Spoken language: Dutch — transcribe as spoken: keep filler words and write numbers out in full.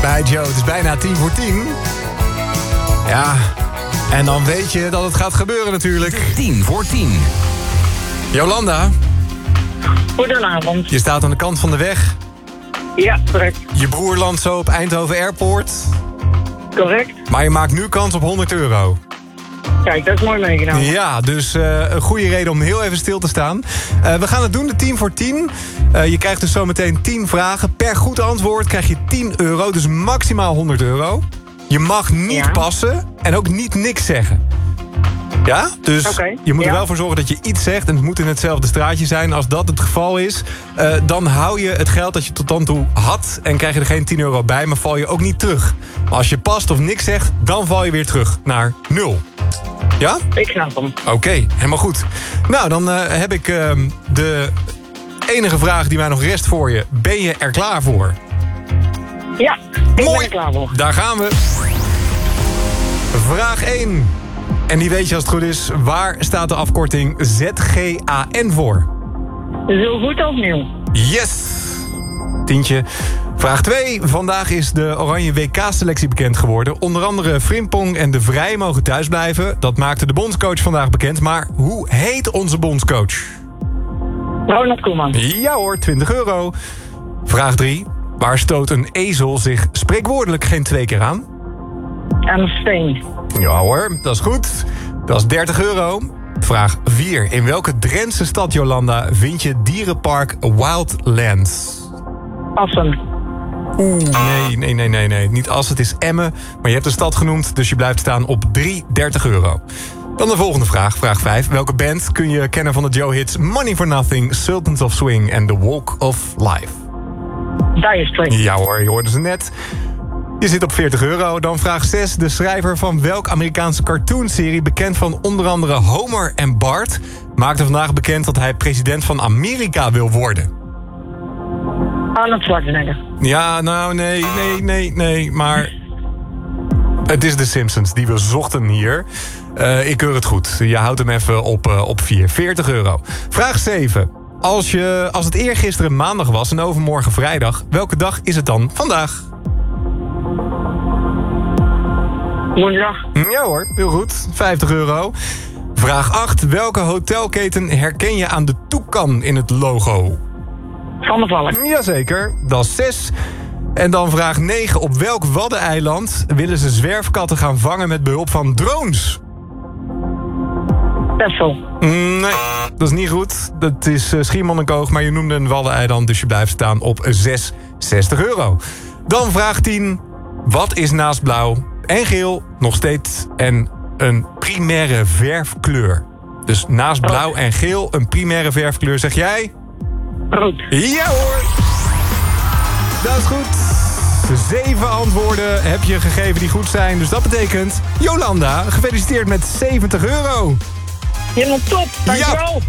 bij Joe. Het is bijna tien voor tien. Ja, en dan weet je dat het gaat gebeuren natuurlijk. tien voor tien. Jolanda. Goedenavond. Je staat aan de kant van de weg. Ja, correct. Je broer landt zo op Eindhoven Airport. Correct. Maar je maakt nu kans op honderd euro. Kijk, dat is mooi meegenomen. Ja, dus uh, een goede reden om heel even stil te staan. Uh, we gaan het doen, de tien voor tien. Uh, je krijgt dus zometeen tien vragen. Per goed antwoord krijg je tien euro, dus maximaal honderd euro. Je mag niet ja. passen en ook niet niks zeggen. Ja? Dus okay. je moet er ja. wel voor zorgen dat je iets zegt... en het moet in hetzelfde straatje zijn. Als dat het geval is, uh, dan hou je het geld dat je tot dan toe had... en krijg je er geen tien euro bij, maar val je ook niet terug. Maar als je past of niks zegt, dan val je weer terug naar nul. Ja? Ik snap hem. Oké, okay, helemaal goed. Nou, dan uh, heb ik uh, de enige vraag die mij nog rest voor je. Ben je er klaar voor? Ja, ik Mooi. ben er klaar voor. Daar gaan we. Vraag één. En die weet je als het goed is. Waar staat de afkorting Z G A N voor? Zo goed als nieuw. Yes! Tientje. Vraag twee. Vandaag is de Oranje W K-selectie bekend geworden. Onder andere Frimpong en De Vrij mogen thuisblijven. Dat maakte de bondscoach vandaag bekend. Maar hoe heet onze bondscoach? Ronald Koeman. Ja hoor, twintig euro. Vraag drie. Waar stoot een ezel zich spreekwoordelijk geen twee keer aan? Aan een steen. Ja hoor, dat is goed. Dat is dertig euro. Vraag vier. In welke Drentse stad, Jolanda, vind je dierenpark Wildlands? Assen. Oeh, nee, nee, nee, nee, nee. Niet Assen, het is Emmen. Maar je hebt de stad genoemd, dus je blijft staan op drie, dertig euro. Dan de volgende vraag, vraag vijf. Welke band kun je kennen van de Joe-hits Money for Nothing, Sultans of Swing en The Walk of Life? Dire Straits. Ja hoor, je hoorde ze net. Je zit op veertig euro. Dan vraag zes. De schrijver van welk Amerikaanse cartoonserie... bekend van onder andere Homer en Bart... maakte vandaag bekend dat hij president van Amerika wil worden. Arnold Schwarzenegger. Ja, nou, nee, nee, nee, nee, maar... Het is de Simpsons, die we zochten hier. Uh, ik keur het goed. Je houdt hem even op, uh, op vier. veertig euro. Vraag zeven. Als, je, als het eergisteren maandag was en overmorgen vrijdag... welke dag is het dan vandaag? Woensdag. Ja hoor, heel goed. vijftig euro. Vraag acht. Welke hotelketen herken je aan de toekan in het logo? Van der Valk. Jazeker, dat is zes. En dan vraag negen. Op welk waddeneiland willen ze zwerfkatten gaan vangen met behulp van drones? Texel. Nee, dat is niet goed. Dat is uh, Schiermonnikoog, maar je noemde een waddeneiland... dus je blijft staan op zesenzestig euro. Dan vraag tien. Wat is naast blauw en geel nog steeds en een primaire verfkleur? Dus naast blauw en geel een primaire verfkleur, zeg jij? Rood. Ja hoor! Dat is goed. Zeven antwoorden heb je gegeven die goed zijn. Dus dat betekent, Jolanda, gefeliciteerd met zeventig euro. Helemaal top. Dankjewel. Ja.